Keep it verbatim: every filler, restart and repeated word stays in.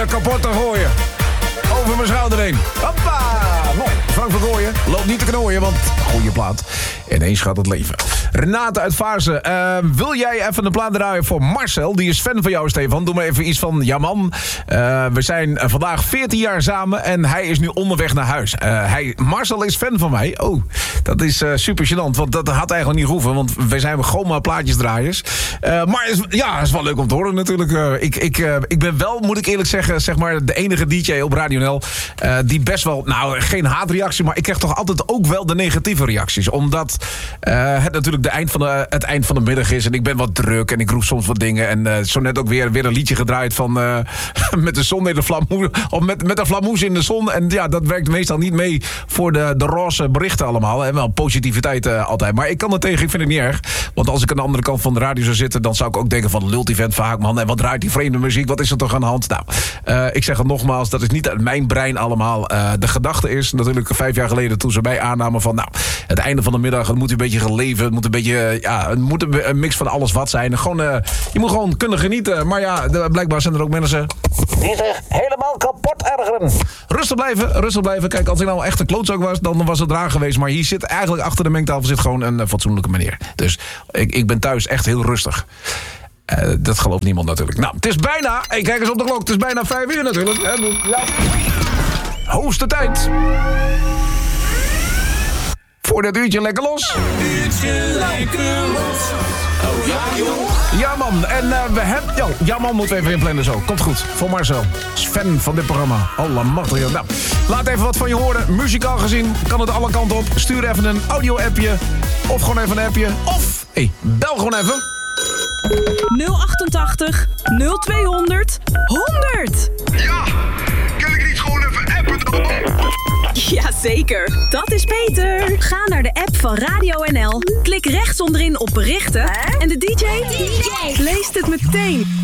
kapot te gooien. Over mijn schouder heen. Hoppa! Mooi. Frank van Gooien loopt niet te knooien, want goede plaat. Ineens gaat het leven. Renate uit Vaarsen. Uh, wil jij even een plaat draaien voor Marcel? Die is fan van jou, Stefan. Doe maar even iets van... Ja, man. Uh, we zijn vandaag veertien jaar samen en hij is nu onderweg naar huis. Uh, hij, Marcel is fan van mij. Oh, dat is uh, super gênant, want dat had eigenlijk niet hoeven. Want wij zijn gewoon maar plaatjesdraaiers. Uh, maar is, ja, het is wel leuk om te horen natuurlijk. Uh, ik, ik, uh, ik ben wel, moet ik eerlijk zeggen, zeg maar de enige D J op Radio N L... Uh, die best wel, nou, geen haatreactie, maar ik krijg toch altijd ook wel de negatieve reacties. Omdat uh, het natuurlijk de eind van de, het eind van de middag is en ik ben wat druk en ik roep soms wat dingen. En uh, zo net ook weer, weer een liedje gedraaid van uh, met de zon in de flamoes, of met, met een flamoes in de zon. En ja, dat werkt meestal niet mee voor de, de roze berichten allemaal. En wel positiviteit uh, altijd. Maar ik kan er tegen, ik vind het niet erg. Want als ik aan de andere kant van de radio zou zitten, dan zou ik ook denken van lult die vent vaak, man. En wat draait die vreemde muziek? Wat is er toch aan de hand? Nou, uh, ik zeg het nogmaals, dat is niet uit mijn brein allemaal. Uh, de gedachte is natuurlijk vijf jaar geleden toen ze mij aannamen van nou, het einde van de middag, het moet een beetje geleven, het moet een beetje, ja, het moet een mix van alles wat zijn. Gewoon, uh, je moet gewoon kunnen genieten. Maar ja, de, blijkbaar zijn er ook mensen die zich helemaal kapot ergeren. Rustig blijven, rustig blijven. Kijk, als ik nou echt een klootzak was, dan was het raar geweest. Maar hier zit eigenlijk achter de mengtafel zit gewoon een uh, fatsoenlijke meneer. Dus ik, ik ben thuis echt heel rustig. Uh, dat gelooft niemand natuurlijk. Nou, het is bijna, hey, kijk eens op de klok, het is bijna vijf uur natuurlijk. Ja. Hoogste tijd. Voor dat uurtje lekker los. Uurtje lekker los. Oh ja, joh. Ja, man. En uh, we hebben... Ja, ja, man, moeten we even inplannen zo. Komt goed. Voor Marcel. Is fan van dit programma. Allemachtig. Nou, laat even wat van je horen. Muzikaal gezien kan het alle kanten op. Stuur even een audio-appje. Of gewoon even een appje. Of, hey, bel gewoon even. nul achtentachtig nul tweehonderd honderd. Ja, kan ik niet gewoon even appen dan? Jazeker, dat is Peter. Ga naar de app van Radio N L, klik rechts onderin op berichten en de D J leest het meteen.